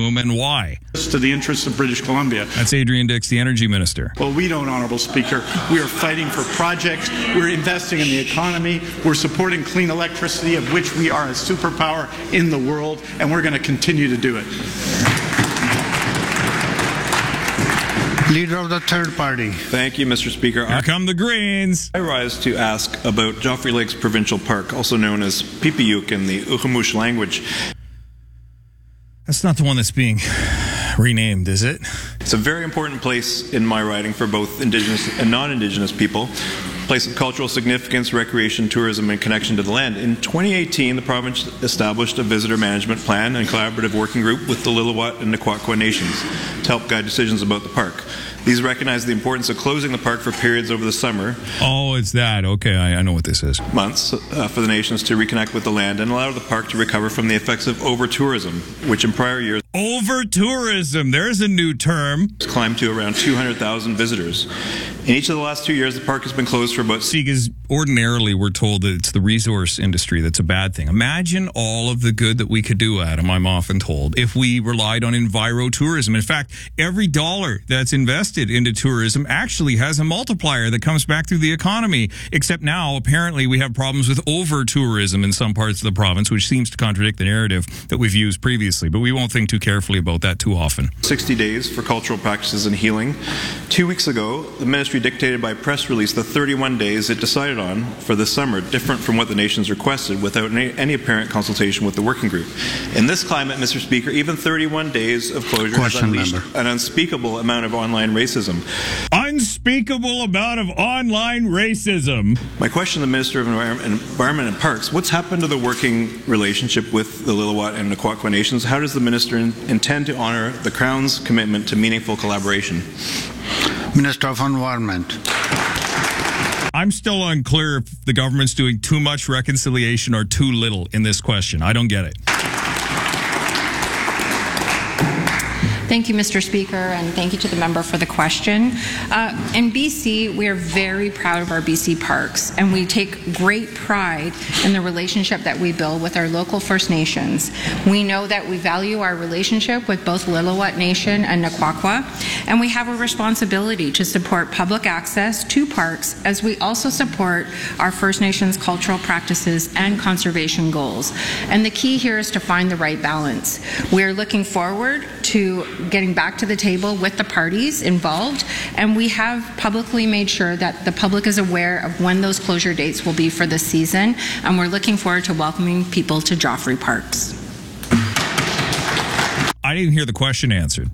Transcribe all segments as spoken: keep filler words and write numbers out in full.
maximum and why? To the interests of British Columbia. That's Adrian Dix, the Energy Minister. Well, we don't, Honourable Speaker. We are fighting for projects. We're investing in the economy. We're supporting clean electricity, of which we are a superpower in the world, and we're going to continue to do it. Leader of the third party. Thank you, Mister Speaker. Here come the Greens. I rise to ask about Joffrey Lakes Provincial Park, also known as Pipiyuk in the Uhamush language. That's not the one that's being renamed, is it? It's a very important place in my riding for both Indigenous and non-Indigenous people. Place of cultural significance, recreation, tourism, and connection to the land. In twenty eighteen, the province established a visitor management plan and collaborative working group with the Lillooet and Naquaqua nations to help guide decisions about the park. These recognize the importance of closing the park for periods over the summer. Oh, it's that. Okay, I, I know what this is. Months uh, for the nations to reconnect with the land and allow the park to recover from the effects of over-tourism, which in prior years... Over-tourism. There's a new term. ...climbed to around two hundred thousand visitors. In each of the last two years, the park has been closed for about... Because ordinarily we're told that it's the resource industry that's a bad thing. Imagine all of the good that we could do, Adam, I'm often told, if we relied on envirotourism. In fact, every dollar that's invested into tourism actually has a multiplier that comes back through the economy. Except now, apparently, we have problems with over-tourism in some parts of the province, which seems to contradict the narrative that we've used previously. But we won't think too carefully about that too often. sixty days for cultural practices and healing. Two weeks ago, the ministry dictated by press release the thirty-one days it decided on for the summer, different from what the nations requested, without any, any apparent consultation with the working group. In this climate, Mister Speaker, even thirty-one days of closure has unleashed an unspeakable amount of online racism. Unspeakable amount of online racism. My question to the Minister of Environment and Parks, what's happened to the working relationship with the Lillooet and Naquaqua nations? How does the Minister in, intend to honour the Crown's commitment to meaningful collaboration? Minister of Environment. I'm still unclear if the government's doing too much reconciliation or too little in this question. I don't get it. Thank you, Mister Speaker, and thank you to the member for the question. Uh, in B C, we are very proud of our B C parks, and we take great pride in the relationship that we build with our local First Nations. We know that we value our relationship with both Lillooet Nation and Naquaqua, and we have a responsibility to support public access to parks as we also support our First Nations cultural practices and conservation goals. And the key here is to find the right balance. We are looking forward to getting back to the table with the parties involved, and we have publicly made sure that the public is aware of when those closure dates will be for this season, and we're looking forward to welcoming people to Joffrey Parks. I didn't hear the question answered.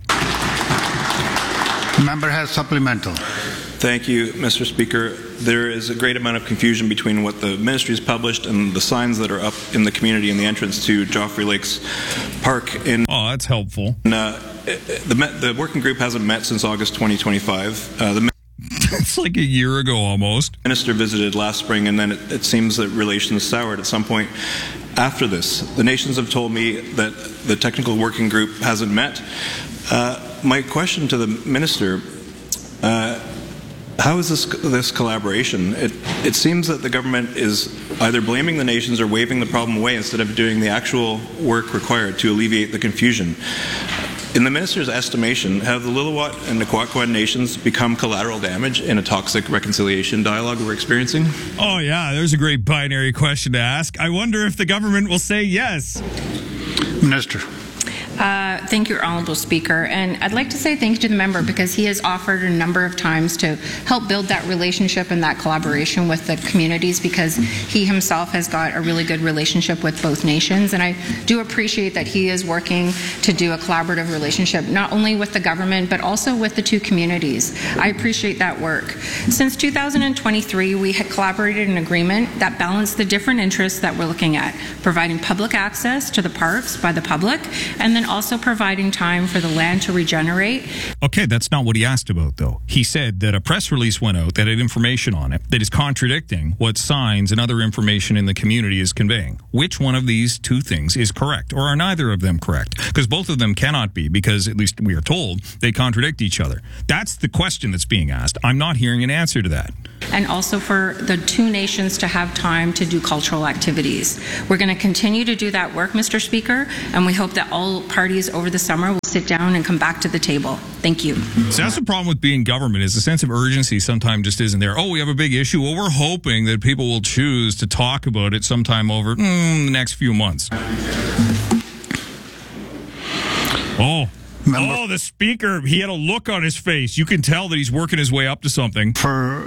Member has supplemental. Thank you, Mister Speaker. There is a great amount of confusion between what the ministry has published and the signs that are up in the community in the entrance to Joffrey Lakes Park. In, oh, that's helpful. In, uh, the, the working group hasn't met since August twenty twenty-five. Uh, the It's like a year ago almost. The minister visited last spring, and then it, it seems that relations soured at some point after this. The nations have told me that the technical working group hasn't met. Uh, my question to the minister, uh, how is this this collaboration? It, it seems that the government is either blaming the nations or waving the problem away instead of doing the actual work required to alleviate the confusion. In the minister's estimation, have the Lillooet and Naquaqua nations become collateral damage in a toxic reconciliation dialogue we're experiencing? Oh yeah, there's a great binary question to ask. I wonder if the government will say yes. Minister. Uh, thank you, Honourable Speaker. And I'd like to say thank you to the member because he has offered a number of times to help build that relationship and that collaboration with the communities because he himself has got a really good relationship with both nations. And I do appreciate that he is working to do a collaborative relationship, not only with the government, but also with the two communities. I appreciate that work. Since two thousand twenty-three, we had collaborated an agreement that balanced the different interests that we're looking at, providing public access to the parks by the public, and then also providing time for the land to regenerate. Okay, that's not what he asked about, though. He said that a press release went out that had information on it that is contradicting what signs and other information in the community is conveying. Which one of these two things is correct, or are neither of them correct? Because both of them cannot be, because at least we are told they contradict each other. That's the question that's being asked. I'm not hearing an answer to that. And also for the two nations to have time to do cultural activities. We're going to continue to do that work, Mister Speaker, and we hope that all parties parties over the summer, we'll sit down and come back to the table. Thank you. So that's the problem with being government, is the sense of urgency sometimes just isn't there. Oh, we have a big issue. Well, we're hoping that people will choose to talk about it sometime over mm, the next few months. Oh. Member- oh, the speaker, he had a look on his face. You can tell that he's working his way up to something. For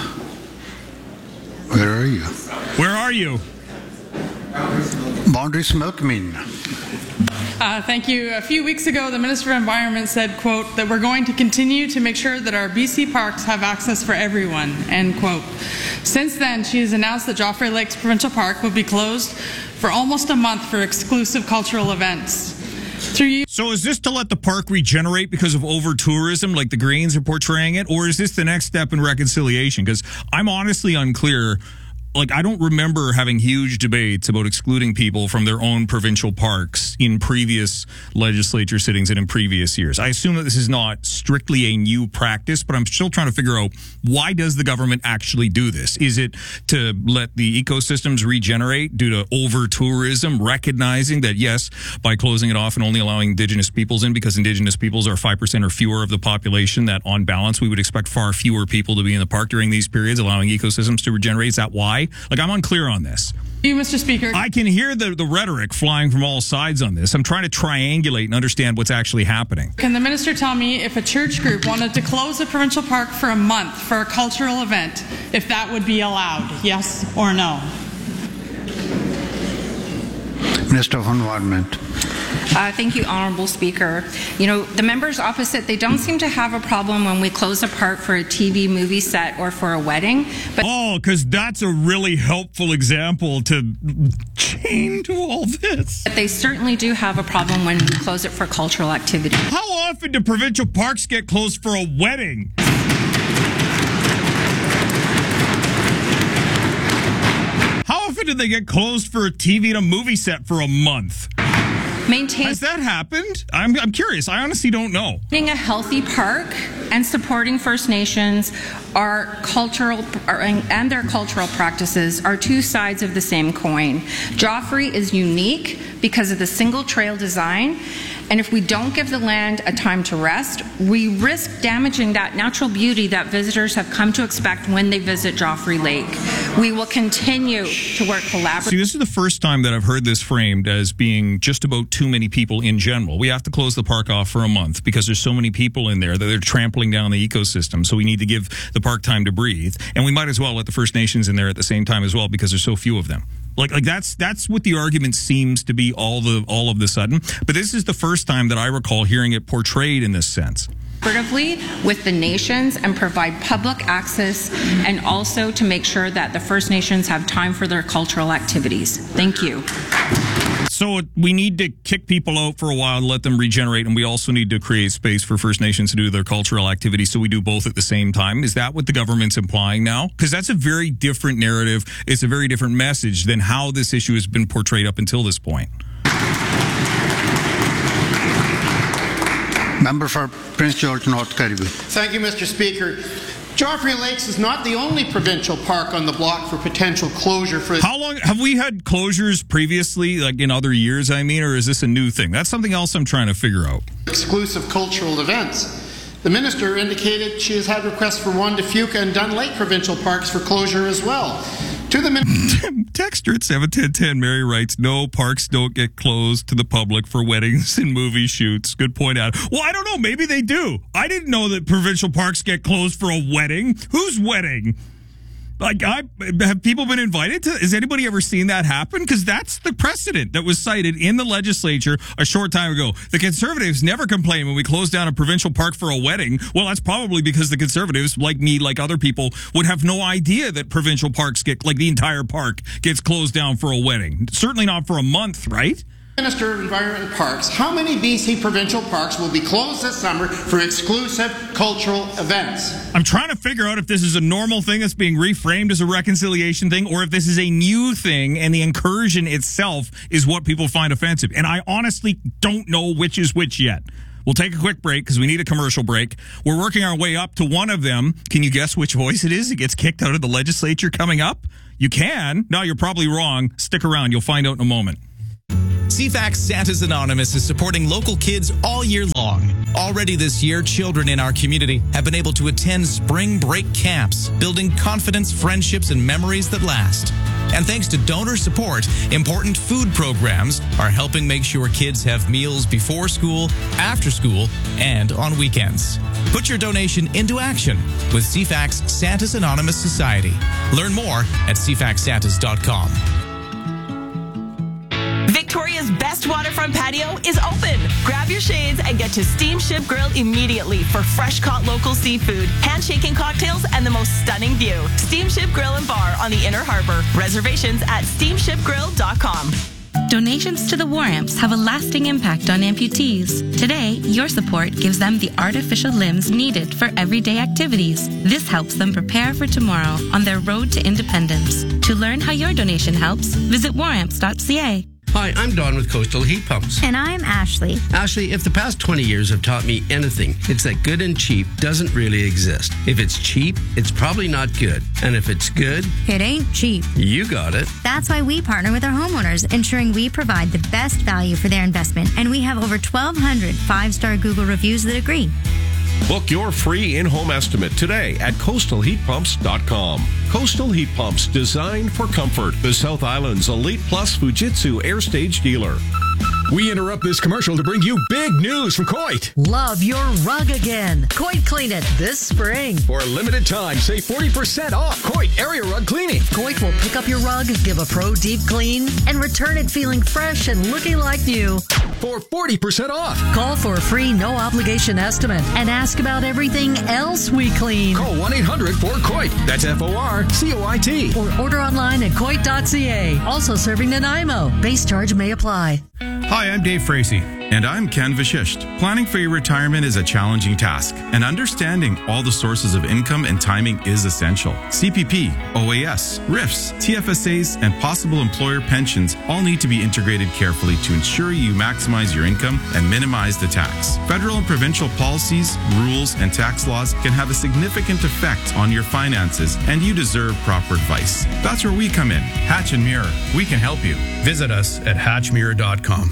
where are you? Where are you? Boundary Milkman. Uh, thank you. A few weeks ago, the Minister of Environment said, quote, that we're going to continue to make sure that our B C parks have access for everyone, end quote. Since then, she has announced that Joffre Lakes Provincial Park will be closed for almost a month for exclusive cultural events. Through you- So is this to let the park regenerate because of over-tourism, like the Greens are portraying it, or is this the next step in reconciliation? Because I'm honestly unclear. Like, I don't remember having huge debates about excluding people from their own provincial parks in previous legislature sittings and in previous years. I assume that this is not strictly a new practice, but I'm still trying to figure out, why does the government actually do this? Is it to let the ecosystems regenerate due to over-tourism, recognizing that, yes, by closing it off and only allowing Indigenous peoples in, because Indigenous peoples are five percent or fewer of the population, that on balance we would expect far fewer people to be in the park during these periods, allowing ecosystems to regenerate? Is that why? Like, I'm unclear on this. you, Mister Speaker. I can hear the, the rhetoric flying from all sides on this. I'm trying to triangulate and understand what's actually happening. Can the minister tell me if a church group wanted to close a provincial park for a month for a cultural event, if that would be allowed? Yes or no? Minister of Environment. Uh, thank you, Honourable Speaker. You know, the members opposite, they don't seem to have a problem when we close a park for a T V movie set or for a wedding. But oh, because that's a really helpful example to chain to all this. But they certainly do have a problem when we close it for cultural activity. How often do provincial parks get closed for a wedding? How often do they get closed for a T V and a movie set for a month? Maintain- Has that happened? I'm, I'm curious. I honestly don't know. Maintaining a healthy park and supporting First Nations are cultural are, and their cultural practices are two sides of the same coin. Joffre is unique because of the single trail design, and if we don't give the land a time to rest, we risk damaging that natural beauty that visitors have come to expect when they visit Joffre Lake. We will continue to work collaboratively. See, this is the first time that I've heard this framed as being just about too many people in general. We have to close the park off for a month because there's so many people in there that they're trampling down the ecosystem. So we need to give the park time to breathe. And we might as well let the First Nations in there at the same time as well because there's so few of them. Like, like that's that's what the argument seems to be all the all of the sudden. But this is the first time that I recall hearing it portrayed in this sense. With the nations and provide public access, and also to make sure that the First Nations have time for their cultural activities. Thank you. So we need to kick people out for a while and let them regenerate, and we also need to create space for First Nations to do their cultural activities, so we do both at the same time. Is that what the government's implying now? Because that's a very different narrative. It's a very different message than how this issue has been portrayed up until this point. Member for Prince George North Caribou. Thank you, Mister Speaker. Joffre Lakes is not the only provincial park on the block for potential closure. For How long have we had closures previously, like in other years, I mean, or is this a new thing? That's something else I'm trying to figure out. Exclusive cultural events. The minister indicated she has had requests for Juan de Fuca and Dunn Lake provincial parks for closure as well. To the min- Texter at seven ten ten, Mary writes, no, parks don't get closed to the public for weddings and movie shoots. Good point out. Well, I don't know. Maybe they do. I didn't know that provincial parks get closed for a wedding. Whose wedding? Like, I have people been invited to? Has anybody ever seen that happen? Because that's the precedent that was cited in the legislature a short time ago. The Conservatives never complain when we close down a provincial park for a wedding. Well, that's probably because the Conservatives, like me, like other people, would have no idea that provincial parks get, like the entire park, gets closed down for a wedding. Certainly not for a month, right? Minister of Environment and Parks, how many B C provincial parks will be closed this summer for exclusive cultural events? I'm trying to figure out if this is a normal thing that's being reframed as a reconciliation thing, or if this is a new thing and the incursion itself is what people find offensive. And I honestly don't know which is which yet. We'll take a quick break because we need a commercial break. We're working our way up to one of them. Can you guess which voice it is? It gets kicked out of the legislature coming up? You can. No, you're probably wrong. Stick around. You'll find out in a moment. C FAX Santa's Anonymous is supporting local kids all year long. Already this year, children in our community have been able to attend spring break camps, building confidence, friendships, and memories that last. And thanks to donor support, important food programs are helping make sure kids have meals before school, after school, and on weekends. Put your donation into action with C FAX Santa's Anonymous Society. Learn more at c fax santas dot com. Victoria's best waterfront patio is open. Grab your shades and get to Steamship Grill immediately for fresh caught local seafood, handshaking cocktails, and the most stunning view. Steamship Grill and Bar on the Inner Harbor. Reservations at steamship grill dot com. Donations to the War Amps have a lasting impact on amputees. Today, your support gives them the artificial limbs needed for everyday activities. This helps them prepare for tomorrow on their road to independence. To learn how your donation helps, visit war amps dot c a. Hi, I'm Don with Coastal Heat Pumps. And I'm Ashley. Ashley, if the past twenty years have taught me anything, it's that good and cheap doesn't really exist. If it's cheap, it's probably not good. And if it's good, it ain't cheap. You got it. That's why we partner with our homeowners, ensuring we provide the best value for their investment. And we have over twelve hundred five-star Google reviews that agree. Book your free in-home estimate today at coastal heat pumps dot com. Coastal Heat Pumps, designed for comfort. The South Island's Elite Plus Fujitsu Air Stage dealer. We interrupt this commercial to bring you big news from Coit. Love your rug again. Coit Clean It this spring. For a limited time, save forty percent off Coit Area Rug Cleaning. Coit will pick up your rug, give a pro deep clean, and return it feeling fresh and looking like new. For forty percent off. Call for a free no-obligation estimate and ask about everything else we clean. Call one eight hundred four Coit. That's F O R C O I T. Or order online at coit dot c a. Also serving Nanaimo. Base charge may apply. Hi, I'm Dave Frazee. And I'm Ken Vashisht. Planning for your retirement is a challenging task, and understanding all the sources of income and timing is essential. C P P, O A S, R I Fs, T F S As, and possible employer pensions all need to be integrated carefully to ensure you maximize your income and minimize the tax. Federal and provincial policies, rules, and tax laws can have a significant effect on your finances, and you deserve proper advice. That's where we come in. Hatch and Mirror. We can help you. Visit us at hatch mirror dot com.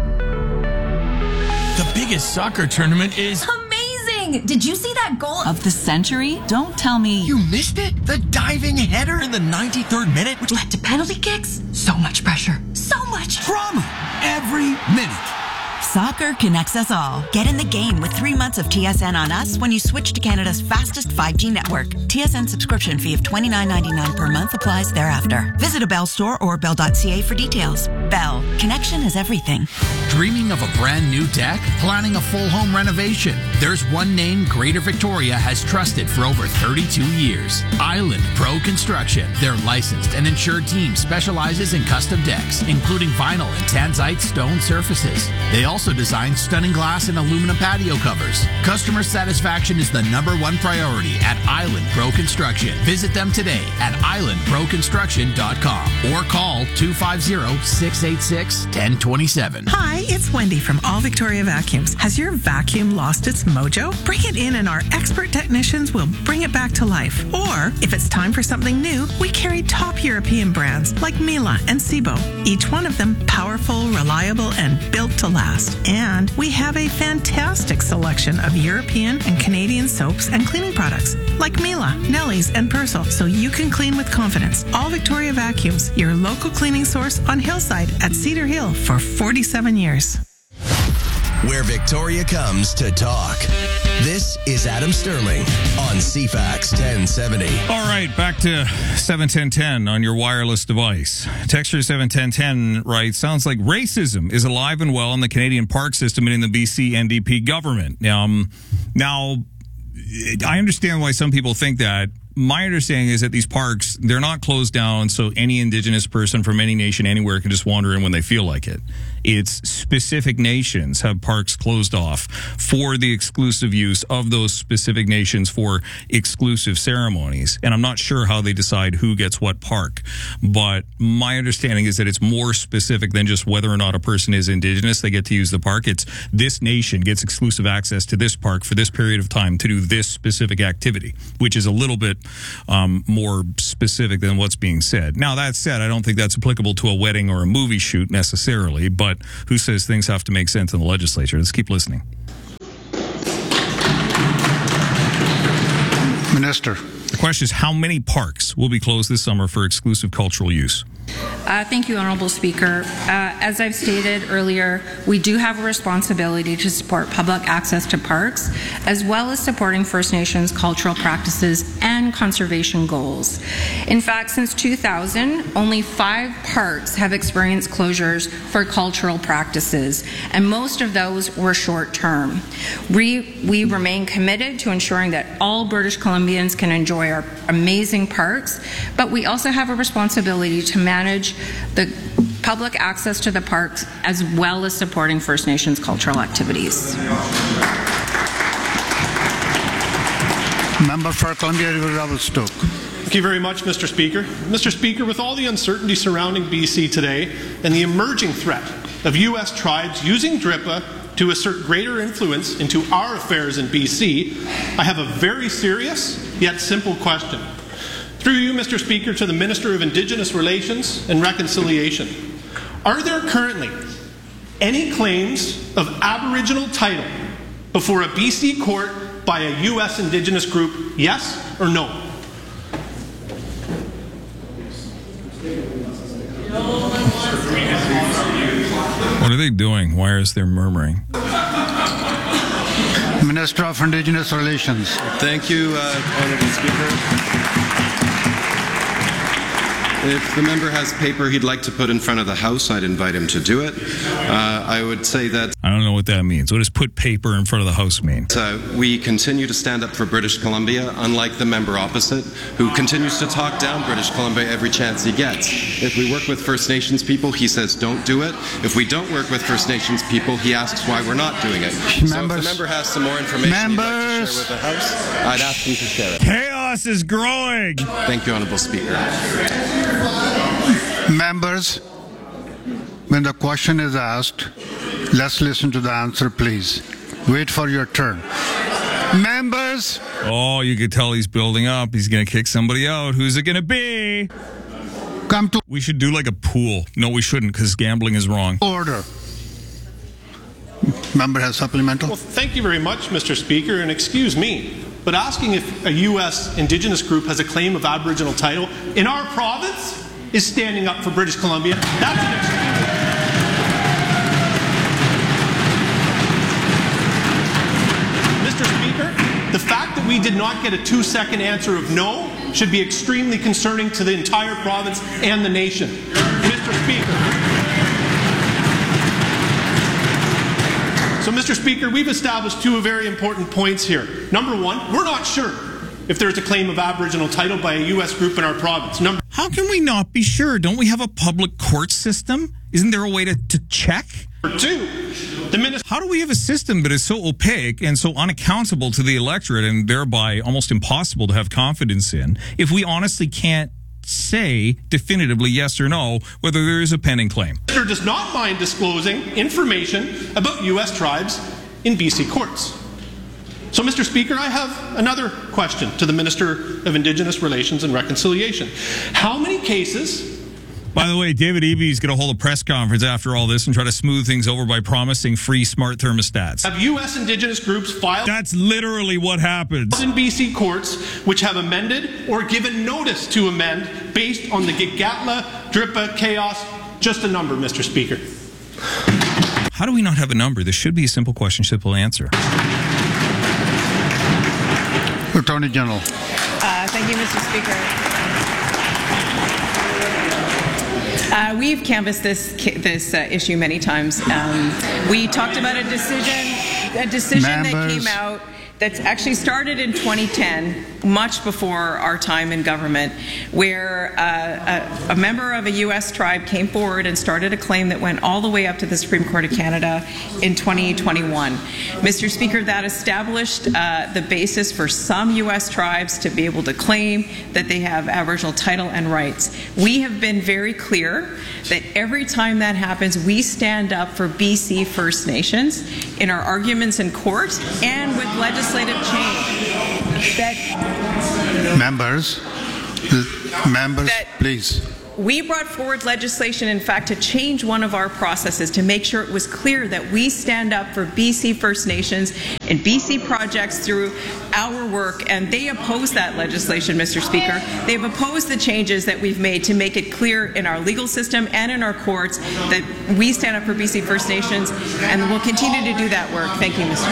The biggest soccer tournament is amazing! Did you see that goal of the century? Don't tell me you missed it. The diving header in the ninety-third minute, which led to penalty kicks. So much pressure. So much drama every minute. Soccer connects us all. Get in the game with three months of T S N on us when you switch to Canada's fastest five G network. T S N subscription fee of twenty-nine ninety-nine per month applies thereafter. Visit a Bell store or bell dot c a for details. Bell. Connection is everything. Dreaming of a brand new deck? Planning a full home renovation? There's one name Greater Victoria has trusted for over thirty-two years. Island Pro Construction. Their licensed and insured team specializes in custom decks, including vinyl and tanzite stone surfaces. They also design stunning glass and aluminum patio covers. Customer satisfaction is the number one priority at Island Pro Construction. Visit them today at island pro construction dot com or call two five zero, six eight six, one zero two seven. Hi, it's Wendy from All Victoria Vacuums. Has your vacuum lost its mojo? Bring it in and our expert technicians will bring it back to life. Or, if it's time for something new, we carry top European brands like Miele and Sebo. Each one of them powerful, reliable, and built to last. And we have a fantastic selection of European and Canadian soaps and cleaning products like Miele, Nelly's, and Persil, so you can clean with confidence. All Victoria Vacuums, your local cleaning source on Hillside at Cedar Hill for forty-seven years. Where Victoria comes to talk. This is Adam Sterling on C FAX ten seventy. All right, back to seven ten ten on your wireless device. Texture seven ten ten writes, sounds like racism is alive and well in the Canadian park system and in the B C N D P government. Um, now, I understand why some people think that. My understanding is that these parks, they're not closed down so any Indigenous person from any nation anywhere can just wander in when they feel like it. It's specific nations have parks closed off for the exclusive use of those specific nations for exclusive ceremonies. And I'm not sure how they decide who gets what park. But my understanding is that it's more specific than just whether or not a person is Indigenous, they get to use the park. It's this nation gets exclusive access to this park for this period of time to do this specific activity, which is a little bit Um, more specific than what's being said. Now, that said, I don't think that's applicable to a wedding or a movie shoot necessarily, but but who says things have to make sense in the legislature? Let's keep listening. Minister. The question is, how many parks will be closed this summer for exclusive cultural use? Uh, thank you, Honourable Speaker. Uh, as I've stated earlier, we do have a responsibility to support public access to parks, as well as supporting First Nations cultural practices and conservation goals. In fact, since two thousand, only five parks have experienced closures for cultural practices, and most of those were short-term. We, we remain committed to ensuring that all British Columbians can enjoy our amazing parks, but we also have a responsibility to manage the public access to the parks as well as supporting First Nations cultural activities. Member for Columbia River Revelstoke. Thank you very much, Mister Speaker. Mister Speaker, with all the uncertainty surrounding B C today and the emerging threat of U S tribes using D R I P A to assert greater influence into our affairs in B C, I have a very serious yet simple question. Through you, Mister Speaker, to the Minister of Indigenous Relations and Reconciliation. Are there currently any claims of Aboriginal title before a B C court by a U S Indigenous group, yes or no? What are they doing? Why is there murmuring? Minister of Indigenous Relations. Thank you, uh, Honourable Speaker. If the member has paper he'd like to put in front of the House, I'd invite him to do it. Uh, I would say that... I don't know what that means. What does put paper in front of the House mean? Uh, we continue to stand up for British Columbia, unlike the member opposite, who continues to talk down British Columbia every chance he gets. If we work with First Nations people, he says don't do it. If we don't work with First Nations people, he asks why we're not doing it. Members, so if the member has some more information members, he'd like to share with the House, I'd ask him to share it. Chaos is growing! Thank you, Honourable Speaker. Members, when the question is asked, let's listen to the answer, please. Wait for your turn. Members! Oh, you could tell he's building up. He's going to kick somebody out. Who's it going to be? Come to... We should do like a pool. No, we shouldn't, because gambling is wrong. Order. Member has supplemental. Well, thank you very much, Mister Speaker, and excuse me, but asking if a U S Indigenous group has a claim of Aboriginal title in our province is standing up for British Columbia. That's an extreme. Mister Speaker, the fact that we did not get a two-second answer of no should be extremely concerning to the entire province and the nation. Mister Speaker. So, Mister Speaker, we've established two very important points here. Number one, we're not sure if there's a claim of Aboriginal title by a U S group in our province. Number How can we not be sure? Don't we have a public court system? Isn't there a way to, to check? two, the minister... How do we have a system that is so opaque and so unaccountable to the electorate and thereby almost impossible to have confidence in if we honestly can't say definitively yes or no whether there is a pending claim? The minister does not mind disclosing information about U S tribes in B C courts. So, Mister Speaker, I have another question to the Minister of Indigenous Relations and Reconciliation. How many cases... By the way, David Eby is going to hold a press conference after all this and try to smooth things over by promising free smart thermostats. Have U S Indigenous groups filed... That's literally what happens. ...in B C courts which have amended or given notice to amend based on the Gitga'ala, D R I P A, chaos, just a number, Mister Speaker. How do we not have a number? This should be a simple question, simple answer. Attorney General. Uh, thank you, Mister Speaker. Uh, we've canvassed this this uh, issue many times. Um, we talked about a decision, a decision Members. that came out that's actually started in twenty ten, much before our time in government, where uh, a, a member of a U S tribe came forward and started a claim that went all the way up to the Supreme Court of Canada in twenty twenty-one. Mister Speaker, that established uh, the basis for some U S tribes to be able to claim that they have Aboriginal title and rights. We have been very clear that every time that happens, we stand up for B C First Nations in our arguments in court and with legislative change. That members, members, that, please. we brought forward legislation, in fact, to change one of our processes to make sure it was clear that we stand up for B C First Nations and B C projects through our work, and they oppose that legislation, Mister Speaker. They've opposed the changes that we've made to make it clear in our legal system and in our courts that we stand up for B C First Nations, and we'll continue to do that work. Thank you, Mister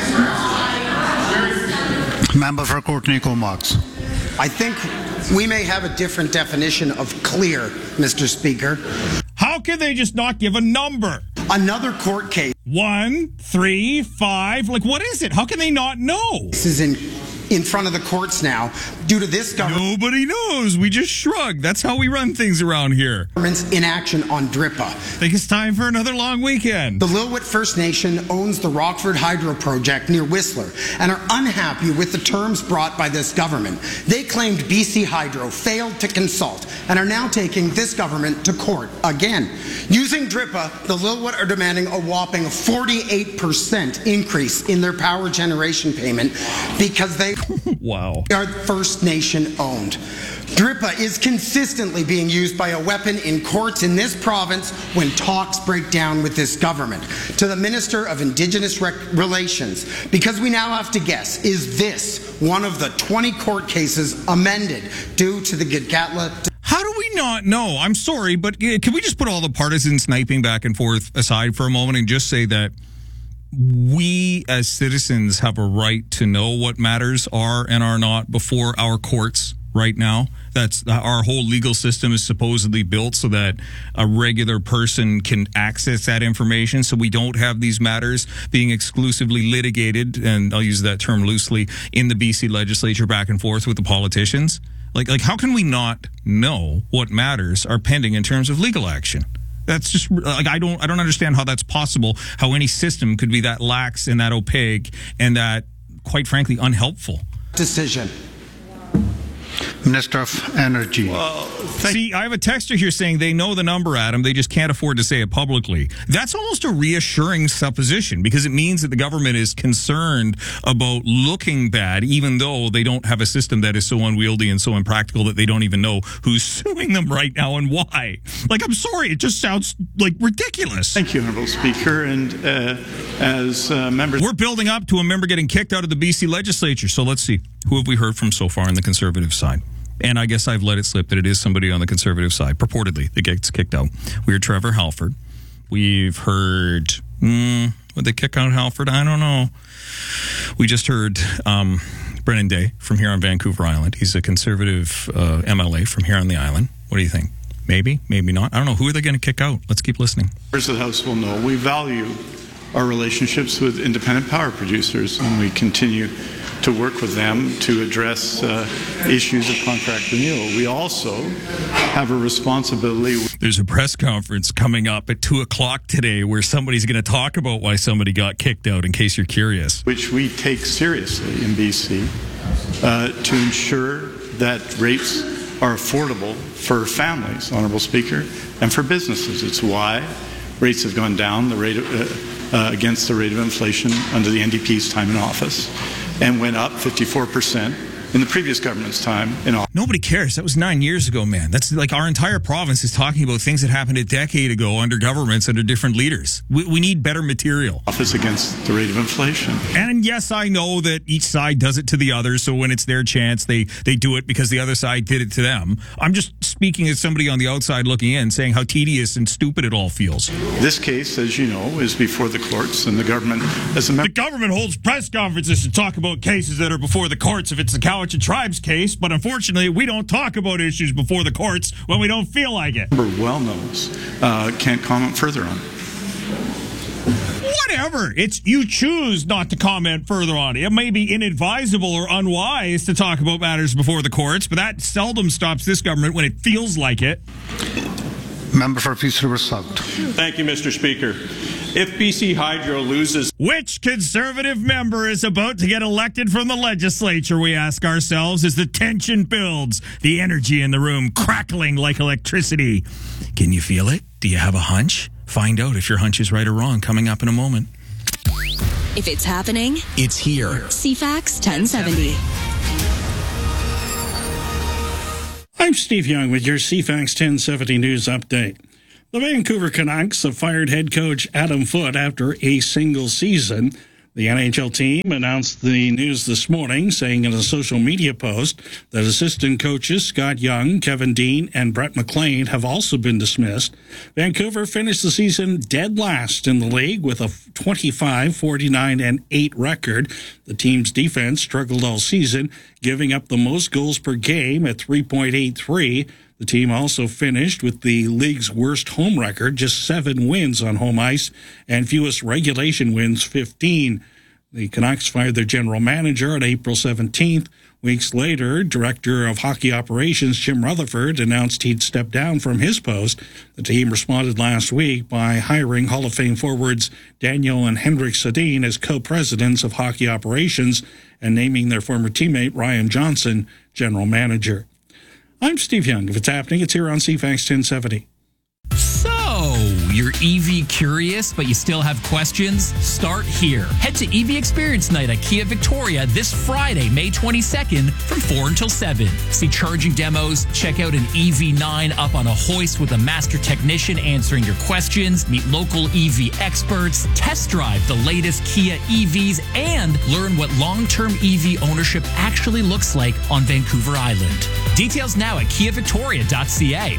Speaker. Member for Courtney Comox. I think we may have a different definition of clear, Mister Speaker. How can they just not give a number? Another court case. One, three, five. Like, what is it? How can they not know? This is in in front of the courts now due to this government. Nobody knows. We just shrug. That's how we run things around here. Government's inaction on D R I P A. Think it's time for another long weekend. The Lillooet First Nation owns the Rockford Hydro Project near Whistler and are unhappy with the terms brought by this government. They claimed B C Hydro failed to consult and are now taking this government to court again. Using D R I P A, the Lillooet are demanding a whopping forty-eight percent increase in their power generation payment because they wow. are First Nation owned. D R I P A is consistently being used by a weapon in courts in this province when talks break down with this government. To the Minister of Indigenous Re- Relations, because we now have to guess, is this one of the twenty court cases amended due to the Gitga'la? How do we not know? I'm sorry, but can we just put all the partisan sniping back and forth aside for a moment and just say that we as citizens have a right to know what matters are and are not before our courts right now? That's our whole legal system is supposedly built so that a regular person can access that information, so we don't have these matters being exclusively litigated, and I'll use that term loosely, in the B C legislature back and forth with the politicians. Like, like how can we not know what matters are pending in terms of legal action? That's just like I don't I don't understand how that's possible. How any system could be that lax and that opaque and that, quite frankly, unhelpful. Decision. Minister of Energy. Well, see, I have a texter here saying they know the number, Adam. They just can't afford to say it publicly. That's almost a reassuring supposition because it means that the government is concerned about looking bad, even though they don't have a system that is so unwieldy and so impractical that they don't even know who's suing them right now and why. Like, I'm sorry, it just sounds like ridiculous. Thank you, Honourable Speaker. And uh, as uh, members... We're building up to a member getting kicked out of the B C legislature. So let's see. Who have we heard from so far on the Conservative side? And I guess I've let it slip that it is somebody on the Conservative side, purportedly, that gets kicked out. We heard Trevor Halford. We've heard, mm, would they kick out Halford? I don't know. We just heard um, Brennan Day from here on Vancouver Island. He's a Conservative uh, M L A from here on the island. What do you think? Maybe, maybe not. I don't know. Who are they going to kick out? Let's keep listening. Members of the House will know we value our relationships with independent power producers, and we continue to work with them to address uh, issues of contract renewal. We also have a responsibility. There's a press conference coming up at two o'clock today where somebody's going to talk about why somebody got kicked out, in case you're curious. Which we take seriously in B C uh, to ensure that rates are affordable for families, Honourable Speaker, and for businesses. It's why rates have gone down the rate of, uh, uh, against the rate of inflation under the N D P's time in office, and went up fifty-four percent in the previous government's time in office. Nobody cares. That was nine years ago, man. That's like our entire province is talking about things that happened a decade ago under governments, under different leaders. We, we need better material. Office against the rate of inflation. And yes, I know that each side does it to the other, so when it's their chance, they, they do it because the other side did it to them. I'm just speaking as somebody on the outside looking in, saying how tedious and stupid it all feels. This case, as you know, is before the courts, and the government, as a member... The government holds press conferences to talk about cases that are before the courts if it's the Cowichan Tribes case, but unfortunately, we don't talk about issues before the courts when we don't feel like it. Well knows, uh, can't comment further on. Whatever. It's you choose not to comment further on it. It may be inadvisable or unwise to talk about matters before the courts, but that seldom stops this government when it feels like it. Member for Peace River South. Thank you, Mister Speaker. If B C Hydro loses... Which Conservative member is about to get elected from the legislature, we ask ourselves, as the tension builds, the energy in the room crackling like electricity. Can you feel it? Do you have a hunch? Find out if your hunch is right or wrong coming up in a moment. If it's happening, it's here. C FAX ten seventy. I'm Steve Young with your C FAX ten seventy News Update. The Vancouver Canucks have fired head coach Adam Foote after a single season. The N H L team announced the news this morning, saying in a social media post that assistant coaches Scott Young, Kevin Dean, and Brett McLean have also been dismissed. Vancouver finished the season dead last in the league with a twenty-five, forty-nine, and eight record. The team's defense struggled all season, giving up the most goals per game at three point eight three. The team also finished with the league's worst home record, just seven wins on home ice, and fewest regulation wins, fifteen. The Canucks fired their general manager on April seventeenth. Weeks later, Director of Hockey Operations Jim Rutherford announced he'd step down from his post. The team responded last week by hiring Hall of Fame forwards Daniel and Henrik Sedin as co-presidents of Hockey Operations and naming their former teammate Ryan Johnson general manager. I'm Steve Young. If it's happening, it's here on C FAX ten seventy. So, you're E V curious, but you still have questions? Start here. Head to E V Experience Night at Kia Victoria this Friday, May twenty-second from four until seven. See charging demos, check out an E V nine up on a hoist with a master technician answering your questions, meet local E V experts, test drive the latest Kia E Vs, and learn what long-term E V ownership actually looks like on Vancouver Island. Details now at kia victoria dot c a.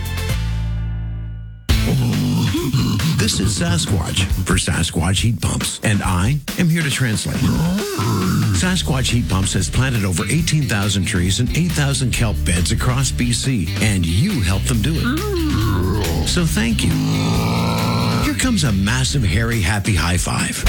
This is Sasquatch for Sasquatch Heat Pumps, and I am here to translate. Sasquatch Heat Pumps has planted over eighteen thousand trees and eight thousand kelp beds across B C, and you helped them do it. So thank you. Here comes a massive, hairy, happy high five.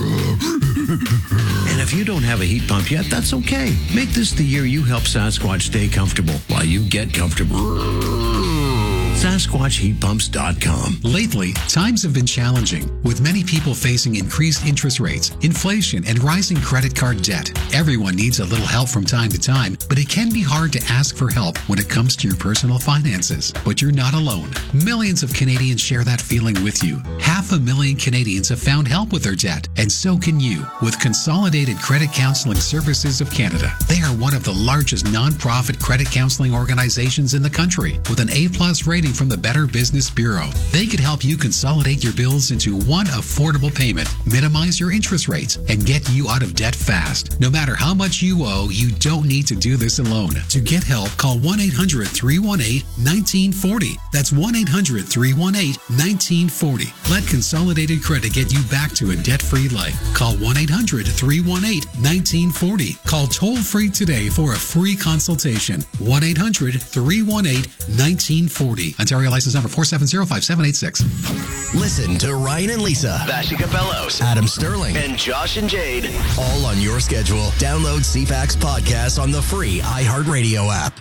And if you don't have a heat pump yet, that's okay. Make this the year you help Sasquatch stay comfortable while you get comfortable. Sasquatch Heat Pumps dot com. Lately, times have been challenging, with many people facing increased interest rates, inflation, and rising credit card debt. Everyone needs a little help from time to time, but it can be hard to ask for help when it comes to your personal finances. But you're not alone. Millions of Canadians share that feeling with you. Half a million Canadians have found help with their debt, and so can you with Consolidated Credit Counseling Services of Canada. They are one of the largest non-profit credit counseling organizations in the country, with an A-plus rating from the Better Business Bureau. They could help you consolidate your bills into one affordable payment, minimize your interest rates, and get you out of debt fast. No matter how much you owe, you don't need to do this alone. To get help, call one eight hundred, three one eight, one nine four zero. That's one eight hundred, three one eight, one nine four zero. Let Consolidated Credit get you back to a debt-free life. Call one eight hundred, three one eight, one nine four zero. Call toll-free today for a free consultation. one eight hundred, three one eight, one nine four zero. Ontario license number four seven zero five seven eight six. Listen to Ryan and Lisa, Vashika Bellows, Adam Sterling, and Josh and Jade. All on your schedule. Download C FAX Podcast on the free iHeartRadio app.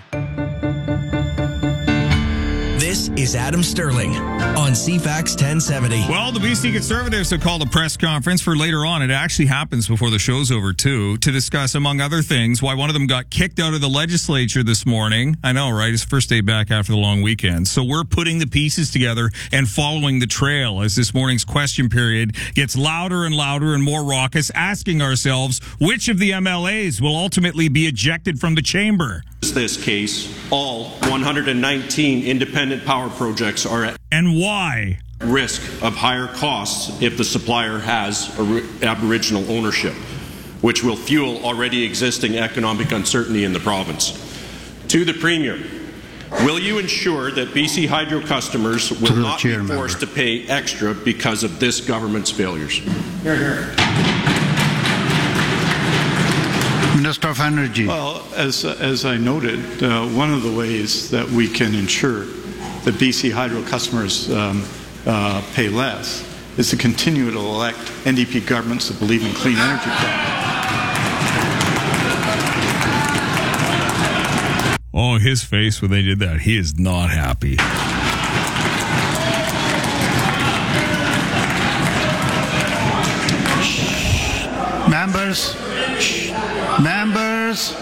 This is Adam Sterling on C FAX ten seventy. Well, the B C Conservatives have called a press conference for later on. It actually happens before the show's over, too, to discuss, among other things, why one of them got kicked out of the legislature this morning. I know, right? It's first day back after the long weekend. So we're putting the pieces together and following the trail as this morning's question period gets louder and louder and more raucous, asking ourselves which of the M L As will ultimately be ejected from the chamber. This case, all one hundred nineteen independent power projects are at and why risk of higher costs if the supplier has Aboriginal ownership, which will fuel already existing economic uncertainty in the province. To the Premier, will you ensure that B C Hydro customers will not be forced to pay extra because of this government's failures? Here, here. Minister of Energy. Well, as, as I noted, uh, one of the ways that we can ensure that B C Hydro customers um, uh, pay less is to continue to elect N D P governments that believe in clean energy products. Oh, his face when they did that. He is not happy. Members, members,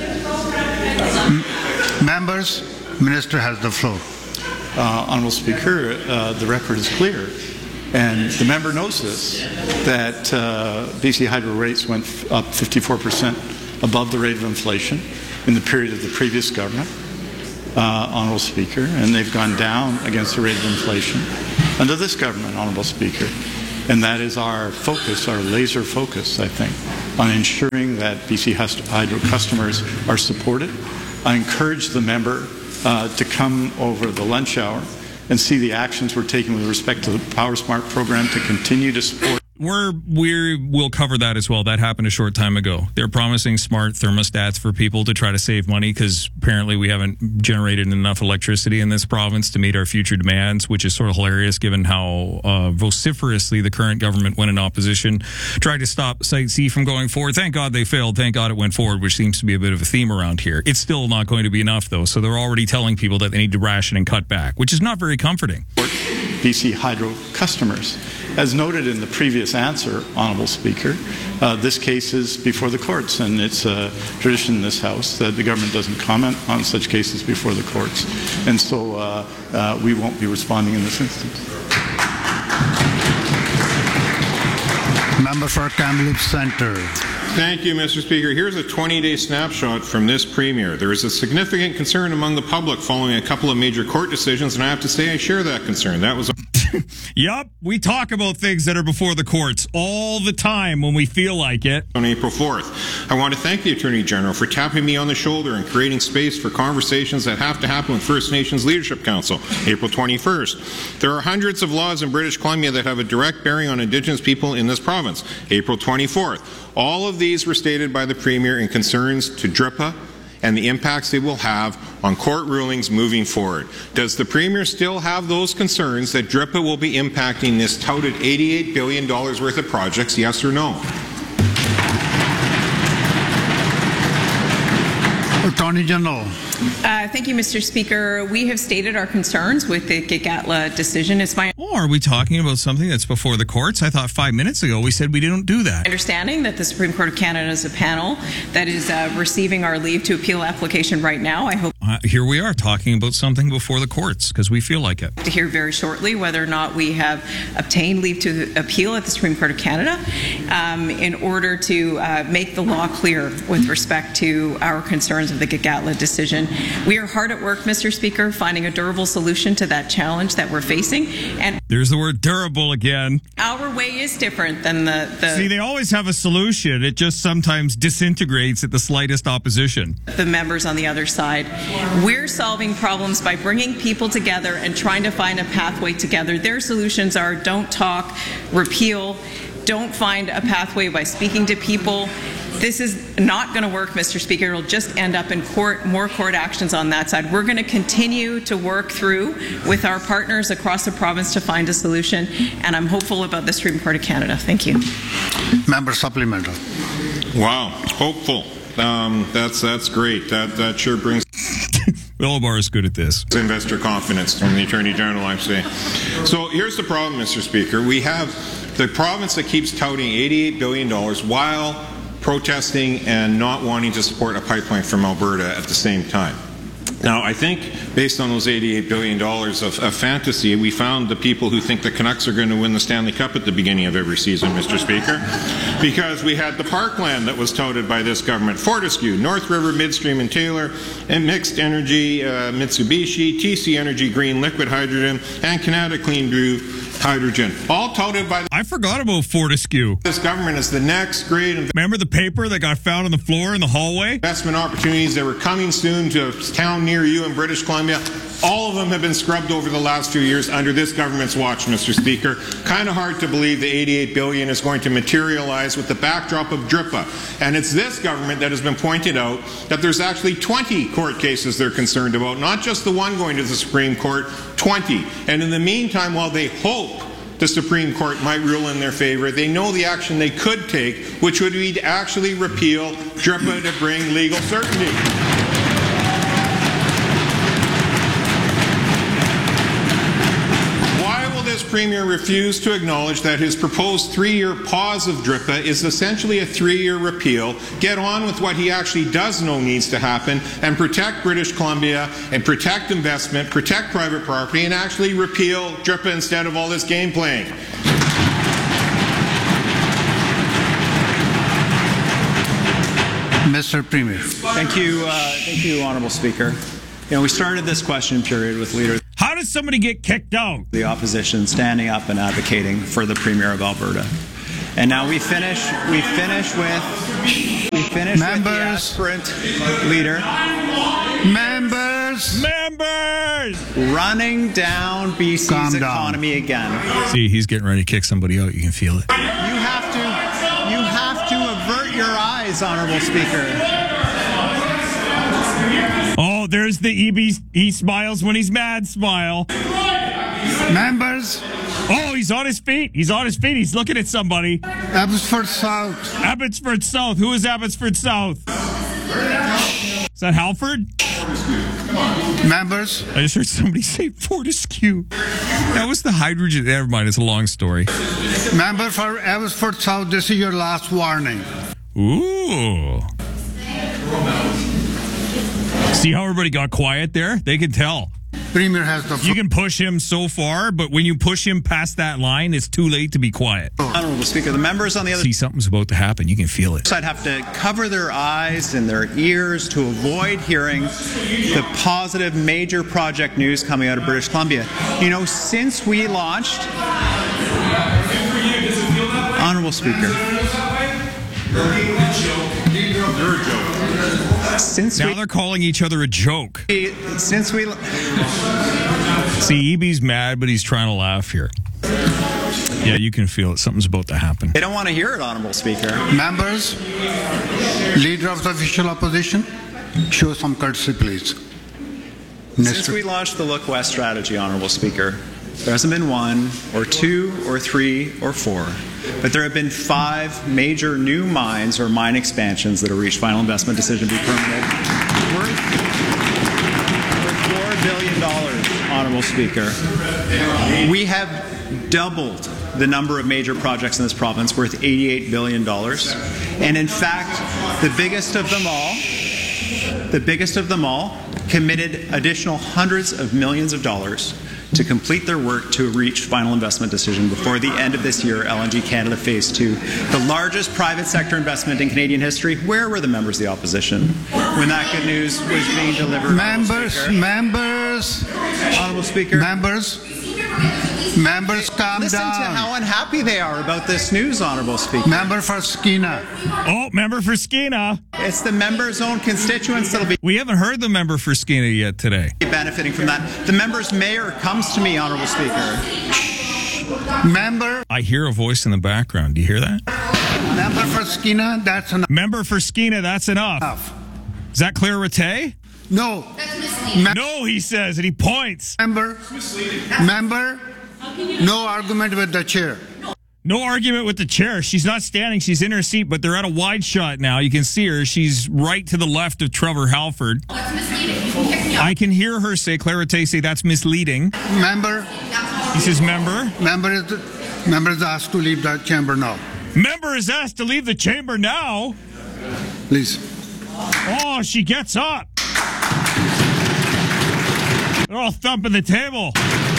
M- members, Minister has the floor. Uh, Honourable Speaker, uh, the record is clear, and the member knows this, that uh, B C Hydro rates went f- up fifty-four percent above the rate of inflation in the period of the previous government. uh, Honourable Speaker, and they've gone down against the rate of inflation under this government, Honourable Speaker. And that is our focus, our laser focus, I think, on ensuring that B C Hydro customers are supported. I encourage the member uh, to come over the lunch hour and see the actions we're taking with respect to the PowerSmart program to continue to support. We're, we will cover that as well. That happened a short time ago. They're promising smart thermostats for people to try to save money because apparently we haven't generated enough electricity in this province to meet our future demands, which is sort of hilarious given how uh, vociferously the current government, when in opposition, tried to stop Site C from going forward. Thank God they failed. Thank God it went forward, which seems to be a bit of a theme around here. It's still not going to be enough, though, so they're already telling people that they need to ration and cut back, which is not very comforting. B C Hydro customers. As noted in the previous answer, Honourable Speaker, uh, this case is before the courts, and it's a tradition in this House that the government doesn't comment on such cases before the courts. And so uh, uh, we won't be responding in this instance. Member for Kamloops Centre. Thank you, Mister Speaker. Here's a twenty-day snapshot from this Premier. There is a significant concern among the public following a couple of major court decisions, and I have to say I share that concern. That was... Yup, we talk about things that are before the courts all the time when we feel like it. On April fourth, I want to thank the Attorney General for tapping me on the shoulder and creating space for conversations that have to happen with First Nations Leadership Council. April twenty-first, there are hundreds of laws in British Columbia that have a direct bearing on Indigenous people in this province. April twenty-fourth, all of these were stated by the Premier in concerns to D R I P A and the impacts they will have on court rulings moving forward. Does the Premier still have those concerns that D R I P A will be impacting this touted eighty-eight billion dollars worth of projects, yes or no? Attorney General. Uh, thank you, Mister Speaker. We have stated our concerns with the Gitga'ala decision. It's my Oh, are we talking about something that's before the courts? I thought five minutes ago we said we didn't do that. understanding that the Supreme Court of Canada is a panel that is uh, receiving our leave to appeal application right now. I hope Uh, here we are talking about something before the courts because we feel like it. to hear very shortly whether or not we have obtained leave to appeal at the Supreme Court of Canada um, in order to uh, make the law clear with respect to our concerns of the Gitga'ala decision. We are hard at work, Mister Speaker, finding a durable solution to that challenge that we're facing. And there's the word durable again. Our way is different than the, the See, they always have a solution. It just sometimes disintegrates at the slightest opposition. the members on the other side. We're solving problems by bringing people together and trying to find a pathway together. Their solutions are don't talk, repeal, don't find a pathway by speaking to people. This is not going to work, Mister Speaker. It'll just end up in court, more court actions on that side. We're going to continue to work through with our partners across the province to find a solution, and I'm hopeful about the Supreme Court of Canada. Thank you. Member supplemental. Wow, hopeful. Um, that's that's great. That that sure brings Wilbar is good at this. Investor confidence from the Attorney General, I'm saying. So here's the problem, Mister Speaker. We have the province that keeps touting eighty-eight billion dollars while protesting and not wanting to support a pipeline from Alberta at the same time. Now, I think based on those eighty-eight billion dollars of, of fantasy, we found the people who think the Canucks are going to win the Stanley Cup at the beginning of every season, Mister Speaker, because we had the parkland that was touted by this government, Fortescue, North River Midstream and Taylor, and Mixed Energy, uh, Mitsubishi, T C Energy Green Liquid Hydrogen, and Canada Clean Blue Hydrogen, all touted by the I forgot about Fortescue. This government is the next great investment. Remember the paper that got found on the floor in the hallway? Investment opportunities that were coming soon to a town near you in British Columbia. All of them have been scrubbed over the last few years under this government's watch, Mister Speaker. Kind of hard to believe the eighty-eight billion dollars is going to materialize with the backdrop of D R I P A. And it's this government that has been pointed out that there's actually twenty court cases they're concerned about, not just the one going to the Supreme Court, twenty. And in the meantime, while they hope the Supreme Court might rule in their favor, they know the action they could take, which would be to actually repeal D R I P A to bring legal certainty. Premier refused to acknowledge that his proposed three-year pause of D R I P A is essentially a three-year repeal, get on with what he actually does know needs to happen, and protect British Columbia, and protect investment, protect private property, and actually repeal D R I P A instead of all this game playing. Mister Premier. Thank you, uh, thank you, Honourable Speaker. You know, we started this question period with leaders. How does somebody get kicked out? The opposition standing up and advocating for the Premier of Alberta. And now we finish we finish with we finish Members. with the aspirant leader. Members. Members running down B C's Calm down. economy again. See, he's getting ready to kick somebody out. You can feel it. You have to you have to avert your eyes, Honourable Speaker. Oh, there's the E B. He smiles when he's mad smile. Members. Oh, he's on his feet. He's on his feet. He's looking at somebody. Abbotsford South. Abbotsford South. Who is Abbotsford South? Is that Halford? Members. I just heard somebody say Fortescue. That was the hydrogen. Never mind. It's a long story. Member for Abbotsford South, this is your last warning. Ooh. See how everybody got quiet there? They can tell. Premier has the... You can push him so far, but when you push him past that line, it's too late to be quiet. Honourable Speaker, the members on the other See, something's about to happen. You can feel it. side have to cover their eyes and their ears to avoid hearing the positive major project news coming out of British Columbia. You know, since we launched... Honourable Speaker. Since now we, they're calling each other a joke. Since we... See, E B's mad, but he's trying to laugh here. Yeah, you can feel it. Something's about to happen. They don't want to hear it, Honourable Speaker. Members, Leader of the Official Opposition, show some courtesy, please. Since Mister we launched the Look West strategy, Honourable Speaker, there hasn't been one, or two, or three, or four, but there have been five major new mines or mine expansions that have reached final investment decision to be permitted, worth, worth four billion dollars, Honourable Speaker. We have doubled the number of major projects in this province, worth eighty-eight billion dollars. And in fact, the biggest of them all, the biggest of them all, committed additional hundreds of millions of dollars to complete their work to reach final investment decision before the end of this year, L N G Canada Phase two, the largest private sector investment in Canadian history. Where were the members of the opposition when that good news was being delivered? Members, Honourable members, Honourable Speaker. Members, members, calm Listen down. to how unhappy they are about this news, Honourable Speaker. Member for Skeena. Oh, member for Skeena. It's the members' own constituents that'll be... We haven't heard the member for Skeena yet today. ...benefiting from that. The member's mayor comes to me, Honourable Speaker. Member. I hear a voice in the background. Do you hear that? Member for Skeena, that's enough. Member for Skeena, that's enough. enough. Is that Claire Rattay? No. Me- no, he says, and he points. Member. Member. No argument with the chair. No argument with the chair. She's not standing. She's in her seat, but they're at a wide shot now. You can see her. She's right to the left of Trevor Halford. I can hear her say, Claire Rattay say, that's misleading. Member. He says, member. Member is, member is asked to leave the chamber now. Member is asked to leave the chamber now. Please. Oh, she gets up. They're all thumping the table.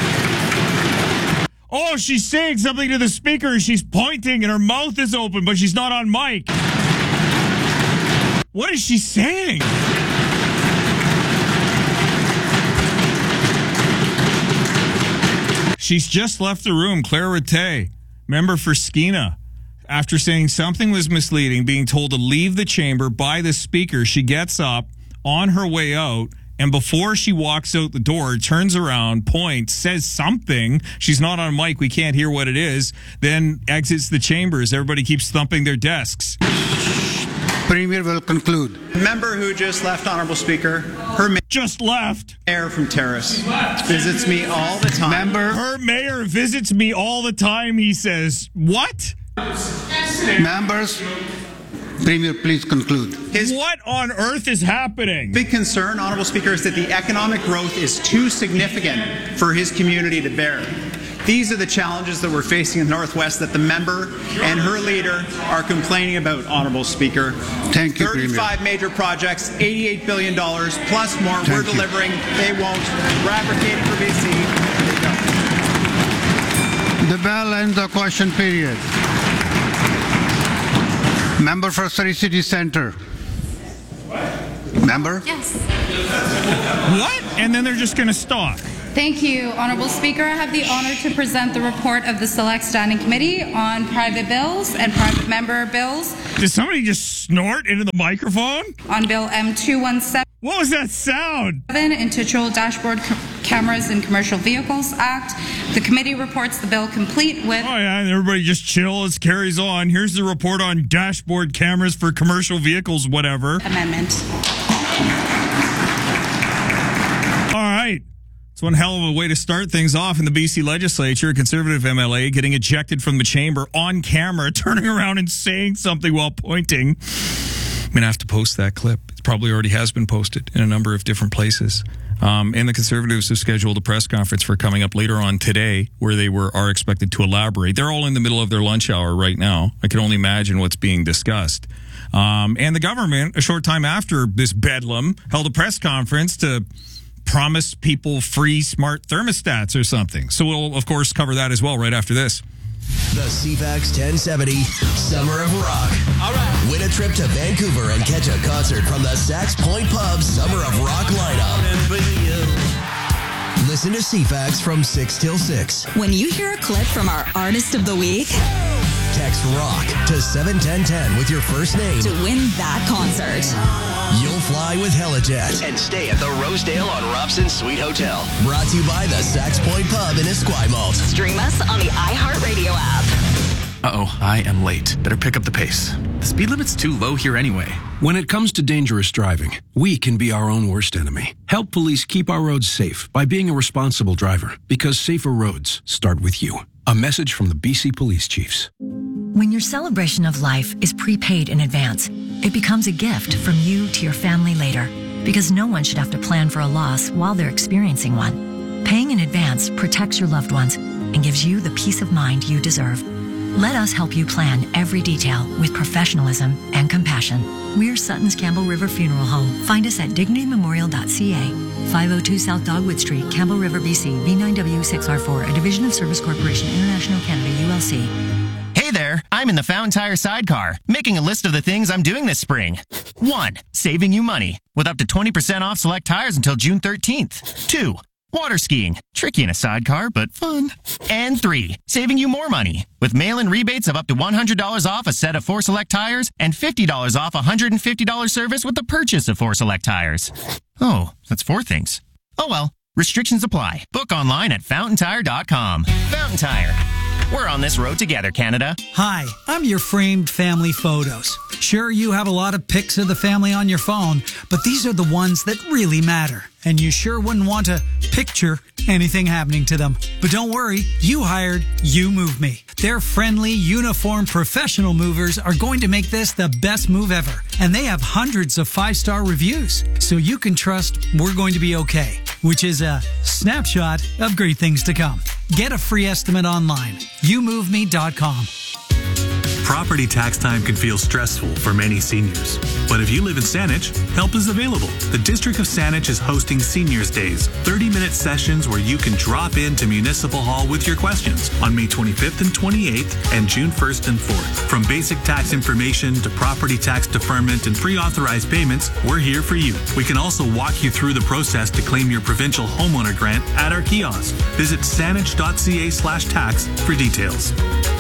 Oh, she's saying something to the speaker. She's pointing and her mouth is open, but she's not on mic. What is she saying? She's just left the room. Claire Rattay, member for Skeena. After saying something was misleading, being told to leave the chamber by the speaker, she gets up on her way out. And before she walks out the door, turns around, points, says something. She's not on mic. We can't hear what it is. Then exits the chambers. Everybody keeps thumping their desks. Premier will conclude. Member who just left, Honourable Speaker. Her ma- just left. Mayor from Terrace visits me all the time. Member. Her mayor visits me all the time, he says. What? Members. Premier, please conclude. His what on earth is happening? Big concern, Honourable Speaker, is that the economic growth is too significant for his community to bear. These are the challenges that we're facing in the Northwest that the member and her leader are complaining about, Honourable Speaker. Thank you, thirty-five Premier. major projects, eighty-eight billion dollars, plus more. Thank we're you. delivering. They won't. We're advocating for B C. The bell ends the question period. Member for Surrey City Centre. Member? Yes. What? And then they're just going to stop. Thank you, Honourable Speaker. I have the honour to present the report of the Select Standing Committee on private bills and private member bills. Did somebody just snort into the microphone? On Bill M two seventeen. What was that sound? Intituled Dashboard C- Cameras in Commercial Vehicles Act. The committee reports the bill complete with... Oh, yeah, and everybody just chill as carries on. Here's the report on dashboard cameras for commercial vehicles, whatever. Amendment. All right. It's one hell of a way to start things off in the B C legislature. A Conservative M L A getting ejected from the chamber on camera, turning around and saying something while pointing. I'm going to have to post that clip. It probably already has been posted in a number of different places. Um, and the Conservatives have scheduled a press conference for coming up later on today where they were are expected to elaborate. They're all in the middle of their lunch hour right now. I can only imagine what's being discussed. Um, and the government, a short time after this bedlam, held a press conference to promise people free smart thermostats or something. So we'll, of course, cover that as well right after this. The C FAX ten seventy Summer of Rock. All right. Win a trip to Vancouver and catch a concert from the Sax Point Pub Summer of Rock lineup. Listen to C FAX from six till six. When you hear a clip from our Artist of the Week, text ROCK to seven ten ten with your first name to win that concert. You'll fly with Helijet and stay at the Rosedale on Robson Suite Hotel. Brought to you by the Sax Point Pub in Esquimalt. Stream us on the iHeartRadio app. Uh-oh, I am late. Better pick up the pace. The speed limit's too low here anyway. When it comes to dangerous driving, we can be our own worst enemy. Help police keep our roads safe by being a responsible driver, because safer roads start with you. A message from the B C Police Chiefs. When your celebration of life is prepaid in advance, it becomes a gift from you to your family later, because no one should have to plan for a loss while they're experiencing one. Paying in advance protects your loved ones and gives you the peace of mind you deserve. Let us help you plan every detail with professionalism and compassion. We're Sutton's Campbell River Funeral Home. Find us at dignity memorial dot c a. five oh two South Dogwood Street, Campbell River, B C, V nine W six R four, a division of Service Corporation International Canada, U L C. Hey there, I'm in the Fountain Tire sidecar, making a list of the things I'm doing this spring. One, saving you money, with up to twenty percent off select tires until June thirteenth. Two, water skiing, tricky in a sidecar, but fun. And three, saving you more money, with mail-in rebates of up to one hundred dollars off a set of four select tires and fifty dollars off a one hundred fifty dollars service with the purchase of four select tires. Oh, that's four things. Oh well, restrictions apply. Book online at fountain tire dot com. Fountain Tire. We're on this road together, Canada. Hi, I'm your framed family photos. Sure, you have a lot of pics of the family on your phone, but these are the ones that really matter. And you sure wouldn't want to picture anything happening to them. But don't worry, you hired You Move Me. Their friendly, uniformed, professional movers are going to make this the best move ever. And they have hundreds of five-star reviews, so you can trust we're going to be okay, which is a snapshot of great things to come. Get a free estimate online. you move me dot com. Property tax time can feel stressful for many seniors. But if you live in Saanich, help is available. The District of Saanich is hosting Seniors Days, thirty-minute sessions where you can drop into Municipal Hall with your questions on May twenty-fifth and twenty-eighth and June first and fourth. From basic tax information to property tax deferment and pre-authorized payments, we're here for you. We can also walk you through the process to claim your provincial homeowner grant at our kiosk. Visit saanich dot c a slash tax for details.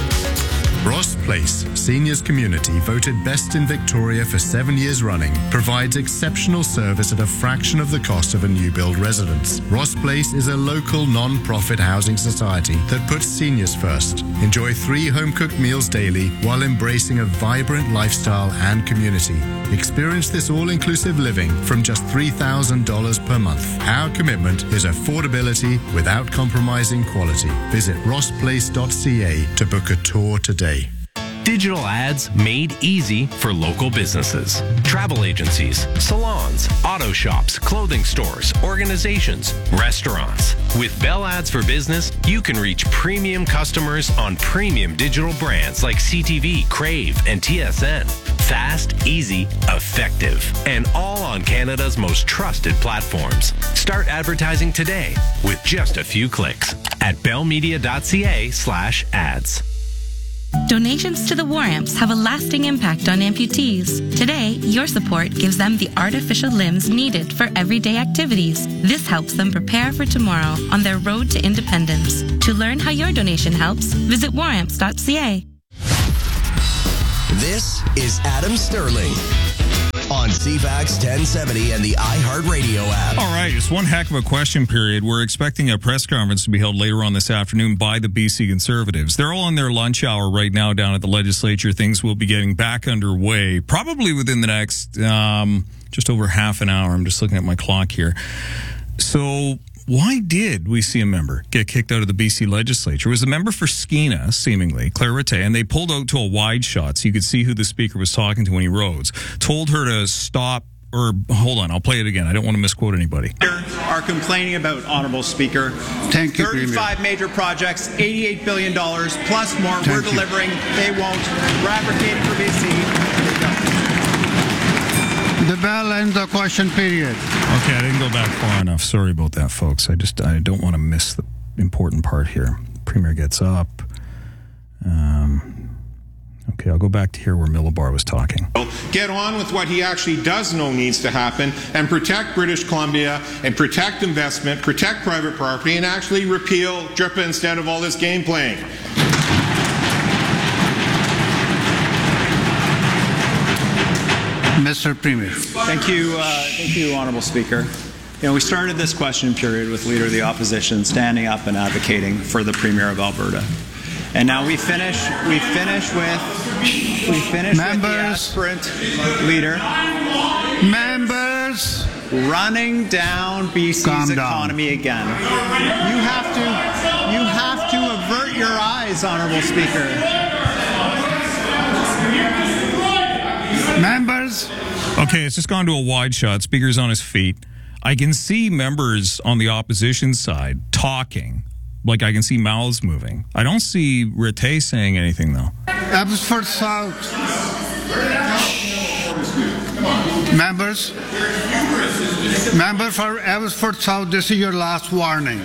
Ross Place, Seniors Community, voted best in Victoria for seven years running, provides exceptional service at a fraction of the cost of a new build residence. Ross Place is a local non-profit housing society that puts seniors first. Enjoy three home-cooked meals daily while embracing a vibrant lifestyle and community. Experience this all-inclusive living from just three thousand dollars per month. Our commitment is affordability without compromising quality. Visit ross place dot c a to book a tour today. Digital ads made easy for local businesses. Travel agencies, salons, auto shops, clothing stores, organizations, restaurants. With Bell Ads for Business, you can reach premium customers on premium digital brands like C T V, Crave, and T S N. Fast, easy, effective, and all on Canada's most trusted platforms. Start advertising today with just a few clicks at bell media dot c a slash ads. Donations to the War Amps have a lasting impact on amputees. Today, your support gives them the artificial limbs needed for everyday activities. This helps them prepare for tomorrow on their road to independence. To learn how your donation helps, visit war amps dot c a. This is Adam Sterling on C FAX ten seventy and the iHeartRadio app. All right, it's one heck of a question period. We're expecting a press conference to be held later on this afternoon by the B C Conservatives. They're all on their lunch hour right now down at the legislature. Things will be getting back underway probably within the next um, just over half an hour. I'm just looking at my clock here. So why did we see a member get kicked out of the B C legislature? It was a member for Skeena, seemingly, Claire Rattay, and they pulled out to a wide shot so you could see who the speaker was talking to when he rose. Told her to stop, or hold on, I'll play it again. I don't want to misquote anybody. Are complaining about, Honourable Speaker. Thank you, thirty-five Premier. major projects, eighty-eight billion dollars, plus more. Thank We're you. delivering. They won't. We're advocating for B C. The bell ends the question period. Okay, I didn't go back far enough. Sorry about that, folks. I just I don't want to miss the important part here. Premier gets up. Um, okay, I'll go back to here where Millibar was talking. Get on with what he actually does know needs to happen and protect British Columbia and protect investment, protect private property, and actually repeal D R I P A instead of all this game playing. Mister Premier. Thank you, uh, thank you, Honourable Speaker. You know, we started this question period with Leader of the Opposition standing up and advocating for the Premier of Alberta, and now we finish. We finish with we finish Members. with the aspirant leader. Members. Running down B C's Calm down. economy again. You have to. You have to avert your eyes, Honourable Speaker. Members. Okay, it's just gone to a wide shot. Speaker's on his feet. I can see members on the opposition side talking. Like I can see mouths moving. I don't see Rattay saying anything, though. Abbotsford South. Members. Member for Abbotsford South, this is your last warning.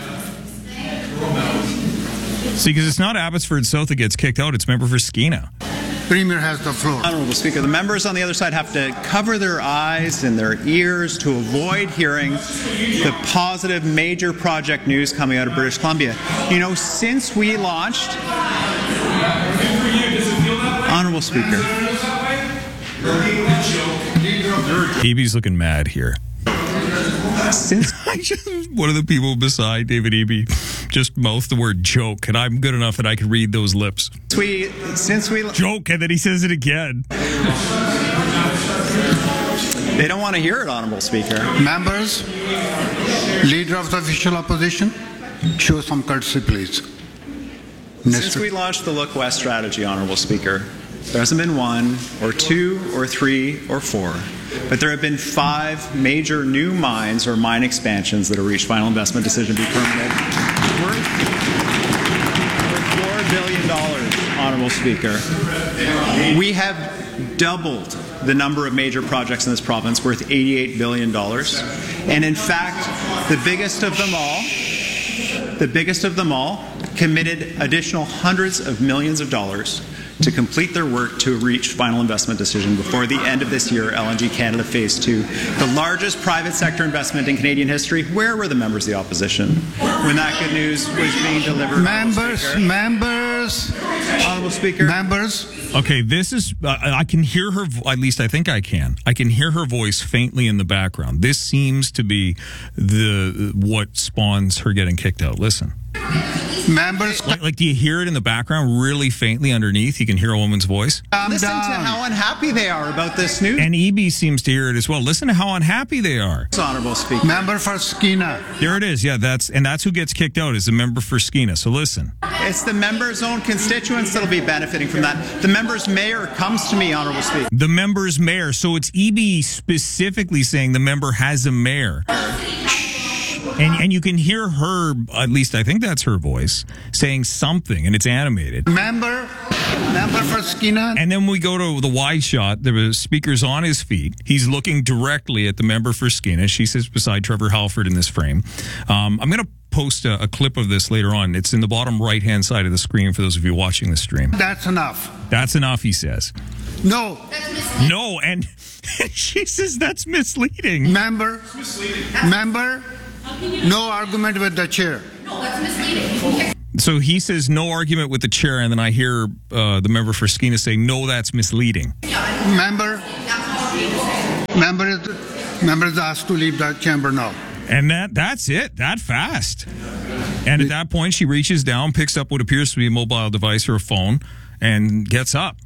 See, because it's not Abbotsford South that gets kicked out. It's member for Skeena. Premier has the floor. Honourable Speaker, the members on the other side have to cover their eyes and their ears to avoid hearing the positive major project news coming out of British Columbia. You know, since we launched, Honourable Speaker, Eby's looking mad here. Since I just, one of the people beside David Eby just mouthed the word joke, and I'm good enough that I can read those lips. we, since we Joke, and then he says it again. They don't want to hear it, Honourable Speaker. Members, Leader of the Official Opposition, show some courtesy, please. Since Minister. we launched the Look West strategy, Honourable Speaker, there hasn't been one, or two, or three, or four, but there have been five major new mines or mine expansions that have reached final investment decision to be permitted. Worth, worth four billion dollars, Honourable Speaker. We have doubled the number of major projects in this province, worth eighty-eight billion dollars. And in fact, the biggest of them all, the biggest of them all, committed additional hundreds of millions of dollars to complete their work to reach final investment decision before the end of this year, L N G Canada Phase two, the largest private sector investment in Canadian history. Where were the members of the opposition when that good news was being delivered? Members, members, Honourable Speaker. Members. Okay, this is, uh, I can hear her, vo- at least I think I can. I can hear her voice faintly in the background. This seems to be the what spawns her getting kicked out. Listen. Members. Like, like, do you hear it in the background really faintly underneath? You can hear a woman's voice. Listen to how unhappy they are about this news. And Eby seems to hear it as well. Listen to how unhappy they are. Honourable Speaker. Member for Skeena. There it is. Yeah, that's and that's who gets kicked out is the member for Skeena. So listen. It's the member's own constituents that'll be benefiting from that. The member's mayor comes to me, Honourable Speaker. The member's mayor. So it's Eby specifically saying the member has a mayor. And and you can hear her, at least I think that's her voice, saying something, and it's animated. Member, Member for Skeena. And then we go to the wide shot. The speaker's on his feet. He's looking directly at the member for Skeena. She sits beside Trevor Halford in this frame. Um, I'm going to post a, a clip of this later on. It's in the bottom right-hand side of the screen for those of you watching the stream. That's enough. That's enough, he says. No. No, and she says that's misleading. Member, member, no argument with the chair. No, that's misleading. So he says no argument with the chair, and then I hear uh, the member for Skeena say, no, that's misleading. Member, member is, member is asked to leave the chamber now. And that that's it, that fast. And at that point, she reaches down, picks up what appears to be a mobile device or a phone, and gets up.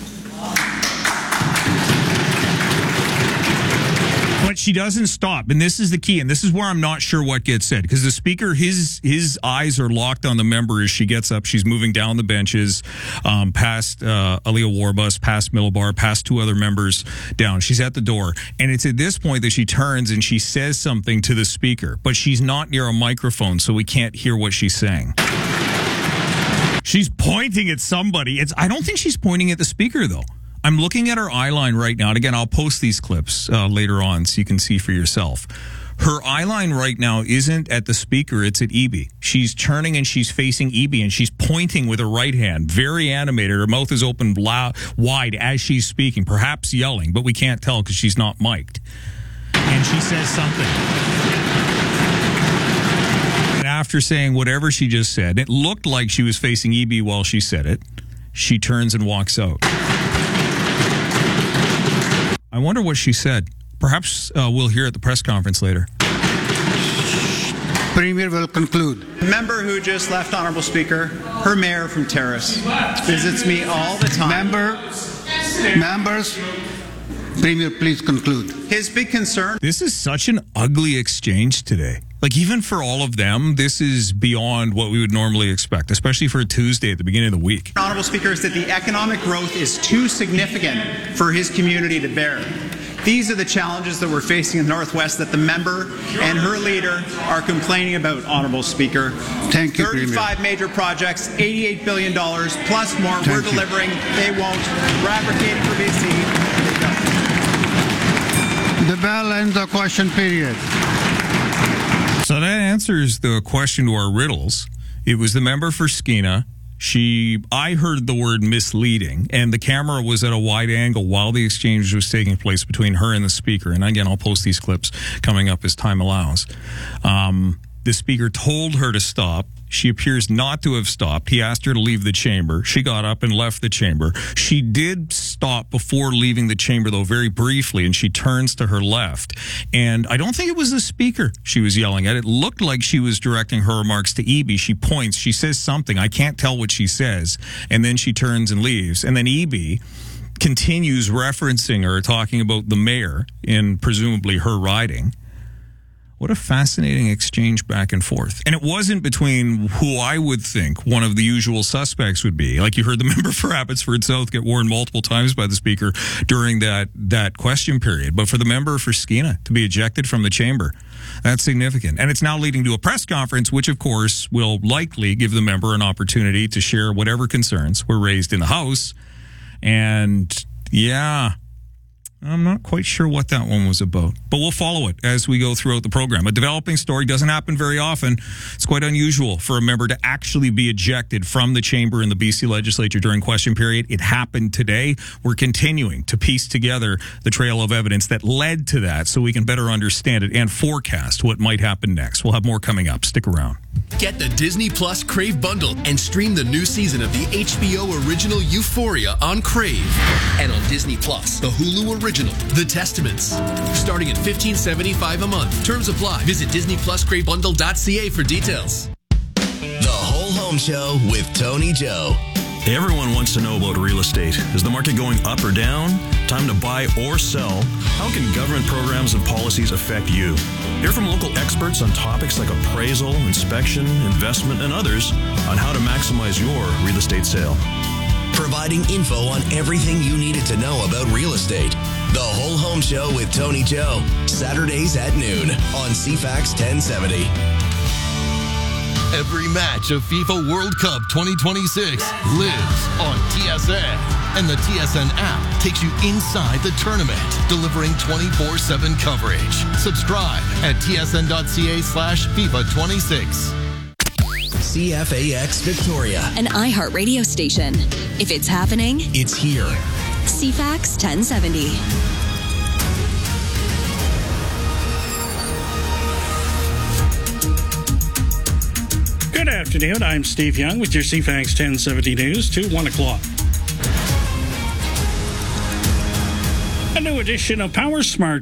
But she doesn't stop, and this is the key, and this is where I'm not sure what gets said, because the speaker, his his eyes are locked on the member as she gets up. She's moving down the benches, um, past uh, Alia Warbus, past Middlebar, past two other members down. She's at the door, and it's at this point that she turns and she says something to the speaker, but she's not near a microphone, so we can't hear what she's saying. She's pointing at somebody. It's I don't think she's pointing at the speaker, though. I'm looking at her eye line right now. And again, I'll post these clips uh, later on so you can see for yourself. Her eye line right now isn't at the speaker. It's at Eby. She's turning and she's facing Eby, and she's pointing with her right hand. Very animated. Her mouth is open loud, wide as she's speaking, perhaps yelling, but we can't tell because she's not mic'd. And she says something. And after saying whatever she just said, it looked like she was facing Eby while she said it. She turns and walks out. I wonder what she said. Perhaps uh, we'll hear at the press conference later. Premier will conclude. Member who just left, Honourable Speaker, her mayor from Terrace, visits me all the time. Member, members, Premier, please conclude. His big concern. This is such an ugly exchange today. Like, even for all of them, this is beyond what we would normally expect, especially for a Tuesday at the beginning of the week. Honourable Speaker, is that the economic growth is too significant for his community to bear. These are the challenges that we're facing in the Northwest that the member and her leader are complaining about, Honourable Speaker. Thank you, thirty-five Premier. major projects, eighty-eight billion dollars, plus more. Thank we're you. delivering. They won't. We're advocating for B C. The bell ends the question period. So that answers the question to our riddles. It was the member for Skeena. She, I heard the word misleading, and the camera was at a wide angle while the exchange was taking place between her and the speaker. And again, I'll post these clips coming up as time allows. Um, the speaker told her to stop. She appears not to have stopped. He asked her to leave the chamber. She got up and left the chamber. She did stop before leaving the chamber, though, very briefly, and she turns to her left. And I don't think it was the speaker she was yelling at. It looked like she was directing her remarks to Eby. She points. She says something. I can't tell what she says. And then she turns and leaves. And then Eby continues referencing her, talking about the mayor in presumably her riding. What a fascinating exchange back and forth. And it wasn't between who I would think one of the usual suspects would be. Like you heard the member for Abbotsford South get warned multiple times by the speaker during that, that question period. But for the member for Skeena to be ejected from the chamber, that's significant. And it's now leading to a press conference, which of course will likely give the member an opportunity to share whatever concerns were raised in the House. And yeah, I'm not quite sure what that one was about, but we'll follow it as we go throughout the program. A developing story doesn't happen very often. It's quite unusual for a member to actually be ejected from the chamber in the B C legislature during question period. It happened today. We're continuing to piece together the trail of evidence that led to that so we can better understand it and forecast what might happen next. We'll have more coming up. Stick around. Get the Disney Plus Crave bundle and stream the new season of the H B O original Euphoria on Crave. And on Disney Plus, the Hulu original, The Testaments. Starting at fifteen seventy-five a month. Terms apply. Visit disney plus crave bundle dot c a for details. The Whole Home Show with Tony Joe. Everyone wants to know about real estate. Is the market going up or down? Time to buy or sell? How can government programs and policies affect you? Hear from local experts on topics like appraisal, inspection, investment, and others on how to maximize your real estate sale. Providing info on everything you needed to know about real estate. The Whole Home Show with Tony Joe. Saturdays at noon on C FAX ten seventy. Every match of FIFA World Cup twenty twenty-six lives on T S N. And the T S N app takes you inside the tournament, delivering twenty-four seven coverage. Subscribe at tsn.ca slash FIFA 26. C F A X Victoria, An iHeartRadio station. If it's happening, it's here. C FAX ten seventy. Good afternoon. I'm Steve Young with your C FAX ten seventy News to one o'clock. A new edition of Power Smart